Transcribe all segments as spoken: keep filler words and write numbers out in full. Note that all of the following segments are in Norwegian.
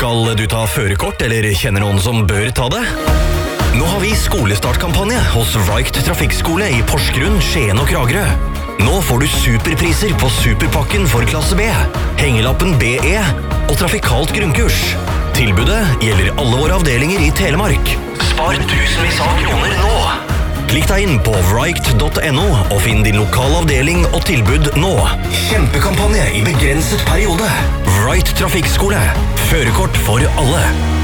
Skal du ta førerkort, eller kjenner noen som bør ta det? Nå har vi skolestartkampanje hos Wright Trafikkskole i Porsgrunn, Skien og Kragerø. Nå får du superpriser på superpakken for klasse B, hengelappen B E og trafikalt grunnkurs. Tilbudet gjelder alle våre avdelinger i Telemark. Spar tusenvis av kroner nå. Klikk deg inn på wright punktum no og finn din lokale avdeling og tilbud nå. Kjempekampanje i begrenset periode. Wright Trafikkskole. Førerkort for alle.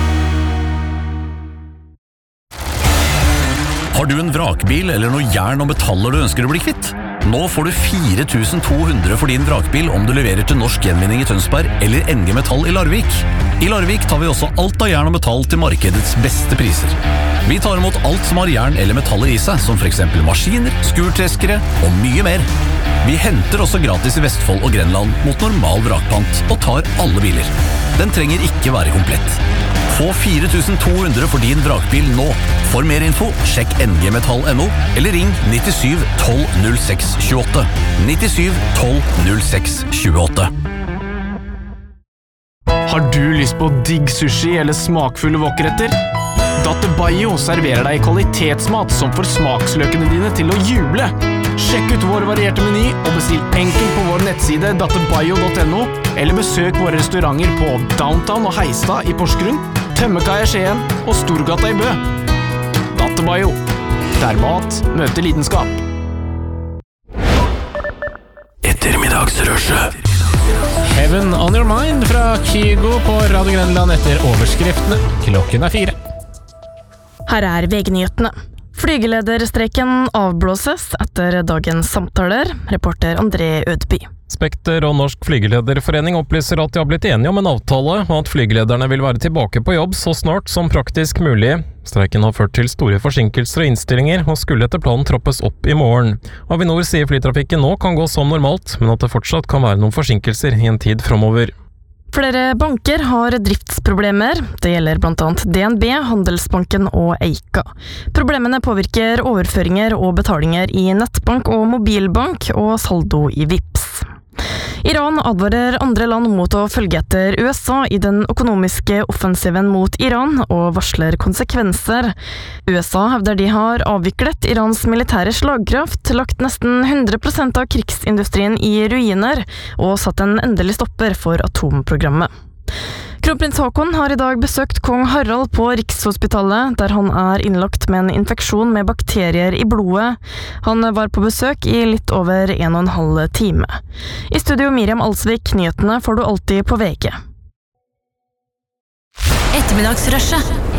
Har du en vrakbil eller noe jern og metaller du ønsker å bli kvitt? Nå får du fire tusen to hundre for din vrakbil om du leverer til Norsk Gjenvinning i Tønsberg eller N G Metall i Larvik. I Larvik tar vi også alt av jern og metall til markedets beste priser. Vi tar imot alt som har jern eller metaller i seg, som for eksempel maskiner, skurtreskere og mye mer. Vi henter også gratis i Vestfold og Grenland mot normal vrakpant og tar alle biler. Den trenger ikke være komplett. Få fire tusen to hundre for din vrakbil nå. For mer info, sjekk N G Metall punktum no eller ring nittisju tolv null seks tjueåtte. nittisju tolv null seks tjueåtte. Har du lyst på digg sushi eller smakfulle wokretter? Dattebayo serverer deg kvalitetsmat som får smaksløkene dine til å juble. Sjekk ut vår varierte meny og bestill enkelt på vår nettside dattebayo punktum no eller besøk våre restauranter på Downtown og Heistad i Porsgrunn, Tømmekaia i Skien og Storgata i Bø. Dattebayo, der mat møter lidenskap. Ettermiddagsrushet. Heaven on your mind fra Kygo på Radio Grenland etter overskriftene. Klokken er fire. Her er V G-nyhetene. Flygelederstreiken avblåses etter dagens samtaler, reporter André Ødby. Spekter og Norsk Flygelederforening opplyser at de har blitt enige om en avtale, og at flygelederne vil være tilbake på jobb så snart som praktisk mulig. Streiken har ført til store forsinkelser og innstillinger, og skulle etter planen troppes opp i morgen. Avinor sier flytrafikken nå kan gå som normalt, men at det fortsatt kan være noen forsinkelser i en tid fremover. Flere banker har driftsproblemer. Det gjelder blant annet D N B, Handelsbanken og Eika. Problemene påvirker overføringer og betalinger i nettbank og mobilbank og saldo i Vipps. Iran advarer andre land mot å følge etter U S A i den økonomiske offensiven mot Iran og varsler konsekvenser. U S A hevder de har avviklet Irans militære slagkraft, lagt nesten hundre prosent av krigsindustrien i ruiner og satt en endelig stopper for atomprogrammet. Kronprins Haakon har i dag besøkt kong Harald på Rikshospitalet, der han er innlagt med en infeksjon med bakterier i blodet. Han var på besøk i litt over en og en halv time. I studio Miriam Alsvik, nyhetene får du alltid på V G. Ettermiddagsrushet.